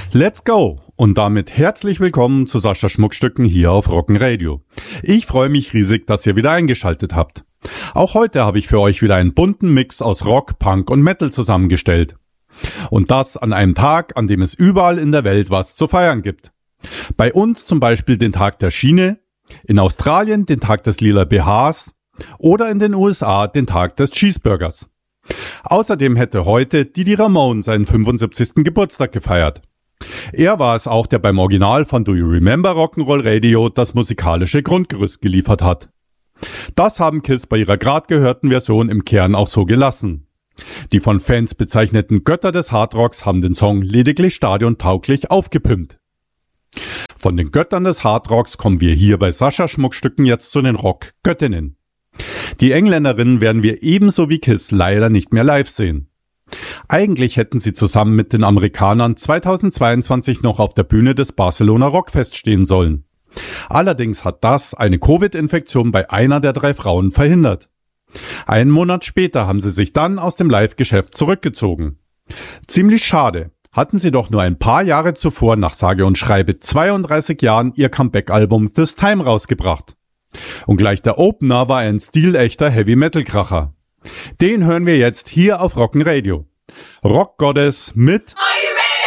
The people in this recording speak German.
Let's go! Und damit herzlich willkommen zu Sascha Schmuckstücken hier auf Rock'n Radio. Ich freue mich riesig, dass ihr wieder eingeschaltet habt. Auch heute habe ich für euch wieder einen bunten Mix aus Rock, Punk und Metal zusammengestellt. Und das an einem Tag, an dem es überall in der Welt was zu feiern gibt. Bei uns zum Beispiel den Tag der Schiene, in Australien den Tag des lila BHs oder in den USA den Tag des Cheeseburgers. Außerdem hätte heute Didi Ramone seinen 75. Geburtstag gefeiert. Er war es auch, der beim Original von Do You Remember Rock'n'Roll Radio das musikalische Grundgerüst geliefert hat. Das haben KISS bei ihrer gerade gehörten Version im Kern auch so gelassen. Die von Fans bezeichneten Götter des Hardrocks haben den Song lediglich stadiontauglich aufgepimpt. Von den Göttern des Hardrocks kommen wir hier bei Sascha Schmuckstücken jetzt zu den Rock-Göttinnen. Die Engländerinnen werden wir ebenso wie KISS leider nicht mehr live sehen. Eigentlich hätten sie zusammen mit den Amerikanern 2022 noch auf der Bühne des Barcelona Rockfest stehen sollen. Allerdings hat das eine Covid-Infektion bei einer der 3 Frauen verhindert. Einen Monat später haben sie sich dann aus dem Live-Geschäft zurückgezogen. Ziemlich schade, hatten sie doch nur ein paar Jahre zuvor nach sage und schreibe 32 Jahren ihr Comeback-Album This Time rausgebracht. Und gleich der Opener war ein stilechter Heavy-Metal-Kracher. Den hören wir jetzt hier auf Rock'n Radio. Rock Goddess mit